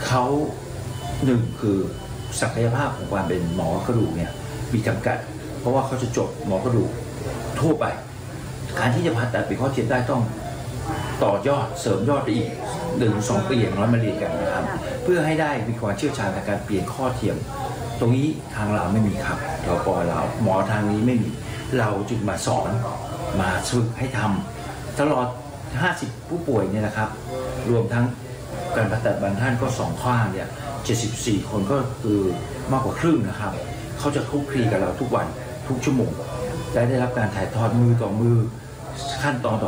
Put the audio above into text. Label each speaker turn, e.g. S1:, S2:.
S1: เขาหนึ่งคือศักยภาพของความเป็นหมอกระดูกเนี่ยมีจำกัด เพราะว่าเขาจะจบหมอกระดูกทั่วไปการที่จะผ่าตัดเป็นข้อเทียมได้ต้องต่อยอดเสริมยอดไปอีก1-2 ปีอย่างน้อยมาเรียนกันนะครับเพื่อให้ได้มีความเชี่ยวชาญในการเปลี่ยนข้อเทียมตรงนี้ทางเราไม่มีครับเราปอเราหมอทางนี้ไม่มีเราจึงมาสอนมาฝึกให้ทำตลอด50ผู้ป่วยเนี่ยนะครับรวมทั้งการผ่าตัดบางท่านก็2ข้างเนี่ย74คนก็คือมากกว่าครึ่งนะครับเขาจะคลุกคลีกับเราทุกวันทุกชั่วโมงและได้รับการถ่ายทอดมือต่อมือขั้นตอนต่อ